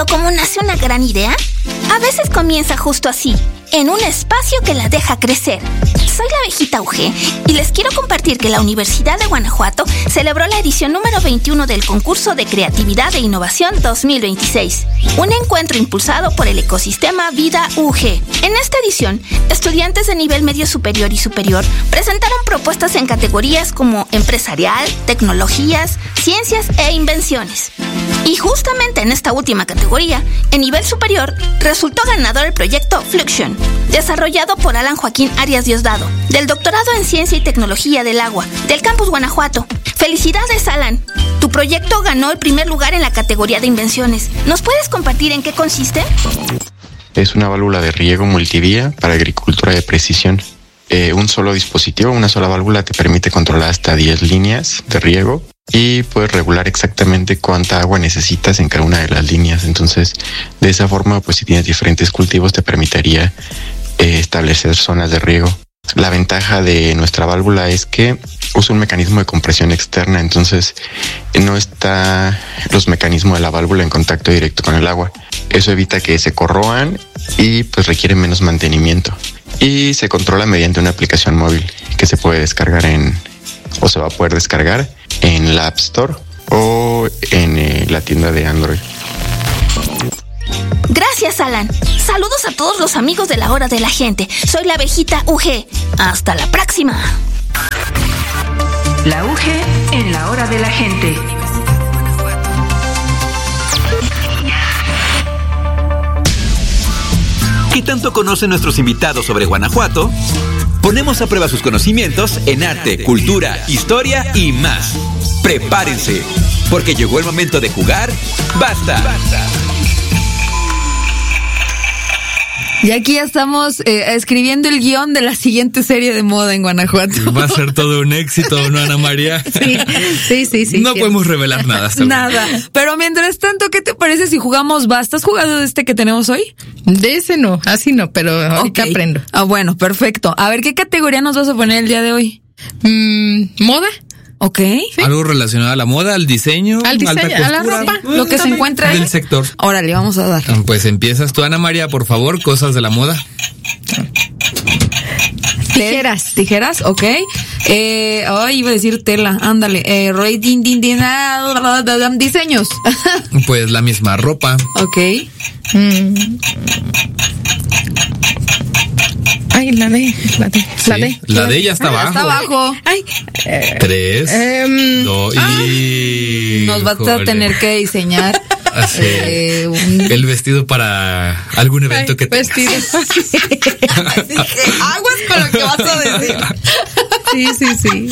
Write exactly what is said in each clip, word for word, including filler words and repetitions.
imaginado cómo nace una gran idea? A veces comienza justo así, en un espacio que la deja crecer. Soy la abejita U G y les quiero compartir que la Universidad de Guanajuato celebró la edición número veintiuno del Concurso de Creatividad e Innovación dos mil veintiséis, un encuentro impulsado por el ecosistema Vida U G. En esta edición, estudiantes de nivel medio superior y superior presentaron propuestas en categorías como empresarial, tecnologías, ciencias e invenciones. Y justamente en esta última categoría, en nivel superior, resultó ganador el proyecto Fluxion, desarrollado por Alan Joaquín Arias Diosdado, del Doctorado en Ciencia y Tecnología del Agua, del Campus Guanajuato. ¡Felicidades, Alan! Tu proyecto ganó el primer lugar en la categoría de invenciones. ¿Nos puedes compartir en qué consiste? Es una válvula de riego multivía para agricultura de precisión. Eh, un solo dispositivo, una sola válvula te permite controlar hasta diez líneas de riego y puedes regular exactamente cuánta agua necesitas en cada una de las líneas. Entonces, de esa forma, pues si tienes diferentes cultivos, te permitiría eh, establecer zonas de riego. La ventaja de nuestra válvula es que usa un mecanismo de compresión externa, entonces no está los mecanismos de la válvula en contacto directo con el agua. Eso evita que se corroan y pues requiere menos mantenimiento. Y se controla mediante una aplicación móvil que se puede descargar en, o se va a poder descargar en la App Store o en eh, la tienda de Android. Gracias, Alan. Saludos a todos los amigos de la Hora de la Gente. Soy la abejita U G. Hasta la próxima. La U G en la Hora de la Gente. ¿Qué tanto conocen nuestros invitados sobre Guanajuato? Ponemos a prueba sus conocimientos en arte, cultura, historia y más. Prepárense, porque llegó el momento de jugar. ¡Basta! ¡Basta! Y aquí ya estamos eh, escribiendo el guión de la siguiente serie de moda en Guanajuato. Va a ser todo un éxito, ¿no, Ana María? Sí, sí, sí. sí no sí. podemos revelar nada hasta Nada. Ahora. Pero mientras tanto, ¿qué te parece si jugamos Basta? ¿Has jugado de este que tenemos hoy? De ese no, así no, pero ahorita okay. aprendo. Ah, bueno, perfecto. A ver, ¿qué categoría nos vas a poner el día de hoy? Mm, ¿Moda? Ok. ¿Sí? Algo relacionado a la moda, al diseño, al diseño, alta costura, a la ropa, lo que se encuentra ahí. Del sector. Órale, vamos a dar. Pues empiezas tú, Ana María, por favor, cosas de la moda. Tijeras. Tijeras, ok. Eh, ay, iba a decir tela, ándale. Eh, Roy, din, din, din, ah, diseños. Pues la misma ropa. Ok. Mm. Ay, la D, la D, sí, la D. La D ya está abajo. Está abajo. Ay. Eh, Tres, um, dos, y... Nos vas a tener que diseñar eh, un... el vestido para algún evento. Ay, que tengas. Vestido. Así que aguas con lo que vas a decir. Sí, sí, sí.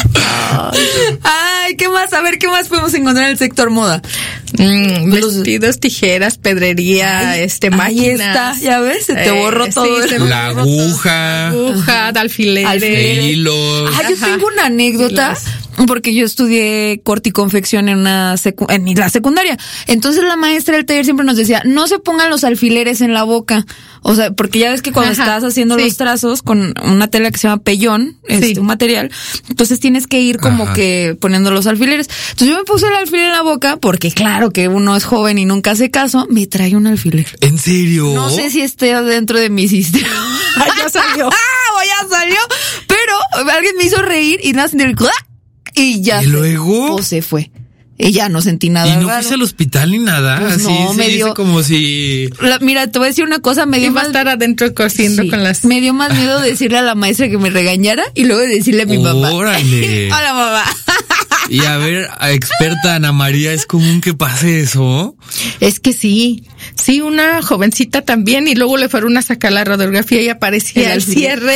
Ay, ¿qué más? A ver, ¿qué más podemos encontrar en el sector moda? Mm, vestidos, tijeras, pedrería, ay, este, máquinas. Ahí está, ya ves, se te borró eh, todo. Sí, la aguja. Aguja, alfileres. Alfileres. Hilos. Ah, yo Ajá. tengo una anécdota. Porque yo estudié corte y confección en una secu- en la secundaria. Entonces la maestra del taller siempre nos decía, no se pongan los alfileres en la boca. O sea, porque ya ves que cuando Ajá, estás haciendo sí. los trazos con una tela que se llama pellón, este, sí. un material, entonces tienes que ir como Ajá. que poniendo los alfileres. Entonces yo me puse el alfiler en la boca porque claro que uno es joven y nunca hace caso, me trae un alfiler. ¿En serio? No sé si esté dentro de mi sistema. Ya salió. ¡Ah! Ya salió. Pero alguien me hizo reír y nada, del y ya ¿Y se, luego? Pues se fue. Y ya no sentí nada. ¿Y no raro. fuiste al hospital ni nada? Pues Así no, se me dio, dice como si... La, mira, te voy a decir una cosa. Me dio Iba más... a estar adentro cosiendo sí, con las... Me dio más miedo decirle a la maestra que me regañara y luego decirle a mi mamá. ¡Órale! Hola, mamá. Y a ver, experta Ana María, ¿es común que pase eso? Es que sí. Sí, una jovencita también y luego le fueron a sacar la radiografía y aparecía el, el cierre.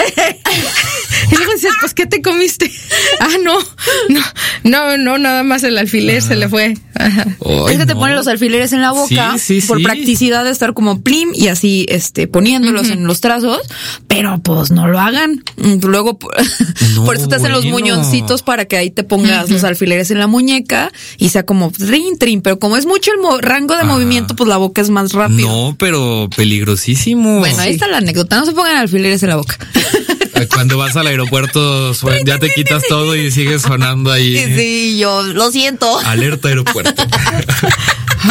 Y luego dices, pues, ¿qué te comiste? Ah, no, no, no, no, nada más el alfiler ah. se le fue. Ajá. Ay, es que no. te ponen los alfileres en la boca sí, sí, por sí. practicidad de estar como plim y así, este, poniéndolos uh-huh. en los trazos, pero pues no lo hagan. Luego, por, no, por eso te hacen bueno. los muñoncitos para que ahí te pongas uh-huh. los alfileres en la muñeca y sea como trin, trin, pero como es mucho el mo- rango de ah. movimiento, pues la boca es más rápido. No, pero peligrosísimo. Bueno, ahí sí. está la anécdota, no se pongan alfileres en la boca. Cuando vas al aeropuerto ya te quitas todo y sigues sonando ahí. Sí, yo lo siento. Alerta aeropuerto.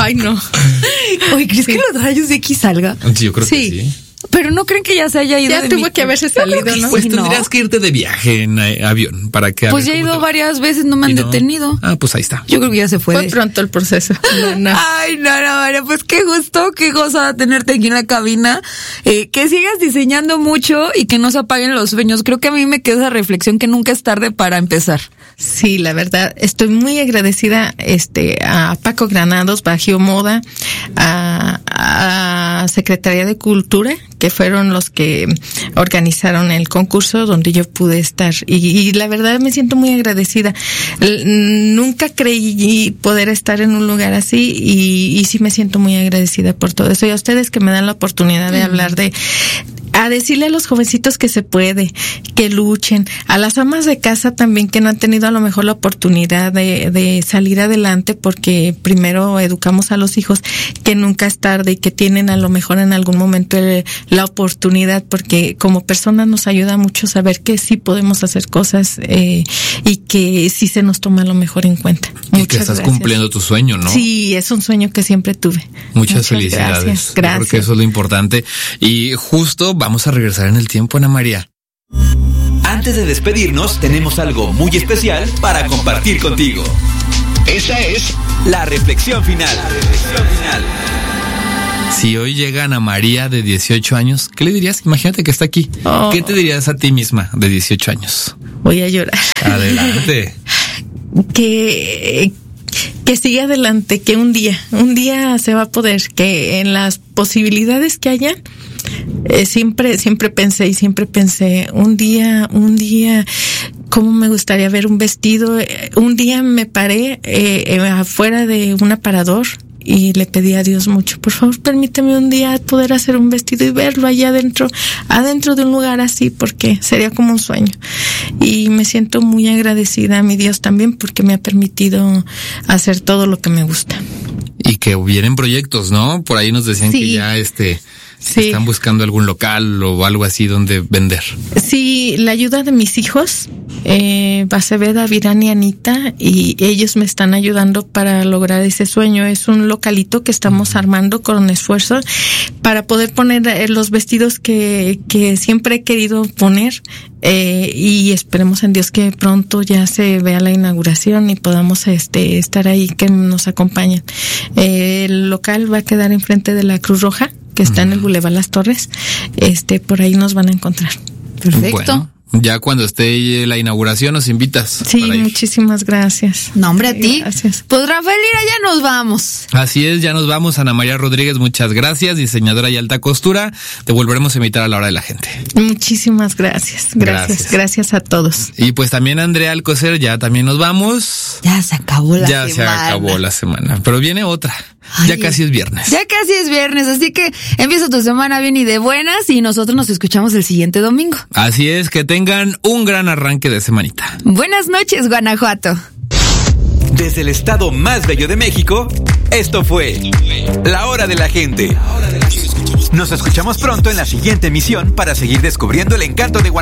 Ay, no. Oye, ¿crees sí. que los rayos X salga? Sí, yo creo sí. que sí. Pero no creen que ya se haya ido. Ya de tuvo mi... que haberse salido, ¿no? Pues sí, tendrías ¿no? que irte de viaje en eh, avión para que. Pues ya he ido varias veces, no me han no? detenido. Ah, pues ahí está. Yo creo que ya se fue. Fue pronto el proceso. No, no. Ay, no, no, María, pues qué gusto, qué goza tenerte aquí en la cabina. Eh, que sigas diseñando mucho y que no se apaguen los sueños. Creo que a mí me queda esa reflexión que nunca es tarde para empezar. Sí, la verdad, estoy muy agradecida este a Paco Granados, Bajío Moda, a, a Secretaría de Cultura, que fueron los que organizaron el concurso donde yo pude estar. Y, y la verdad me siento muy agradecida. L- nunca creí poder estar en un lugar así y, y sí me siento muy agradecida por todo eso. Y a ustedes que me dan la oportunidad de mm. hablar de... A decirle a los jovencitos que se puede, que luchen, a las amas de casa también que no han tenido a lo mejor la oportunidad de, de salir adelante porque primero educamos a los hijos, que nunca es tarde y que tienen a lo mejor en algún momento el, la oportunidad, porque como personas nos ayuda mucho saber que sí podemos hacer cosas eh, y que sí se nos toma lo mejor en cuenta. Y Muchas que estás gracias. cumpliendo tu sueño, ¿no? Sí, es un sueño que siempre tuve. Muchas, Muchas felicidades. Gracias, gracias. Porque eso es lo importante. Y justo vamos a regresar en el tiempo, Ana María. Antes de despedirnos, tenemos algo muy especial para compartir contigo. Esa es la reflexión final. La reflexión final. Si hoy llega Ana María de dieciocho años, ¿qué le dirías? Imagínate que está aquí. Oh. ¿Qué te dirías a ti misma de dieciocho años? Voy a llorar. Adelante. que que siga adelante, que un día, un día se va a poder, que en las posibilidades que haya, eh, siempre, siempre pensé y siempre pensé, un día, un día, cómo me gustaría ver un vestido. Un día me paré eh, afuera de un aparador y le pedí a Dios mucho, por favor, permíteme un día poder hacer un vestido y verlo allá adentro, adentro de un lugar así, porque sería como un sueño. Y me siento muy agradecida a mi Dios también porque me ha permitido hacer todo lo que me gusta. Y que vienen proyectos, ¿no? Por ahí nos decían sí. que ya este sí. están buscando algún local o algo así donde vender. Sí, la ayuda de mis hijos, eh, Baseveda, Virán y Anita, y ellos me están ayudando para lograr ese sueño. Es un localito que estamos armando con esfuerzo para poder poner los vestidos que, que siempre he querido poner. Eh, y esperemos en Dios que pronto ya se vea la inauguración y podamos este estar ahí, que nos acompañen. Eh, el local va a quedar enfrente de la Cruz Roja, que está uh-huh. en el Boulevard Las Torres. Este, por ahí nos van a encontrar. Perfecto. Bueno, ya cuando esté la inauguración nos invitas. Sí, muchísimas gracias. No, hombre, a ti. Gracias. Pues Rafael Lira, ya nos vamos. Así es, ya nos vamos. Ana María Rodríguez, muchas gracias, diseñadora y alta costura. Te volveremos a invitar a la hora de la gente. Muchísimas gracias. Gracias. Gracias, gracias a todos. Y pues también Andrea Alcocer, ya también nos vamos. Ya se acabó la ya semana. Ya se acabó la semana, pero viene otra. Ay, ya casi es viernes. Ya casi es viernes, así que empieza tu semana bien y de buenas y nosotros nos escuchamos el siguiente domingo. Así es, que tengan un gran arranque de semanita. Buenas noches, Guanajuato. Desde el estado más bello de México, esto fue La Hora de la Gente. Nos escuchamos pronto en la siguiente emisión para seguir descubriendo el encanto de Guanajuato.